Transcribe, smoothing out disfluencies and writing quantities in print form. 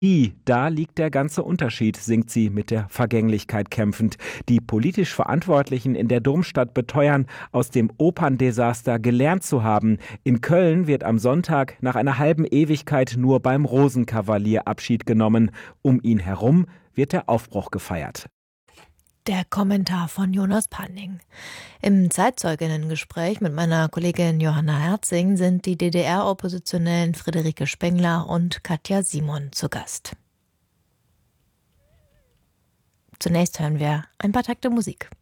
Da liegt der ganze Unterschied, singt sie mit der Vergänglichkeit kämpfend. Die politisch Verantwortlichen in der Domstadt beteuern, aus dem Operndesaster gelernt zu haben. In Köln wird am Sonntag nach einer halben Ewigkeit nur beim Rosenkavalier Abschied genommen. Um ihn herum wird der Aufbruch gefeiert. Der Kommentar von Jonas Panning. Im Zeitzeuginnengespräch mit meiner Kollegin Johanna Herzing sind die DDR-Oppositionellen Friederike Spengler und Katja Simon zu Gast. Zunächst hören wir ein paar Takte Musik.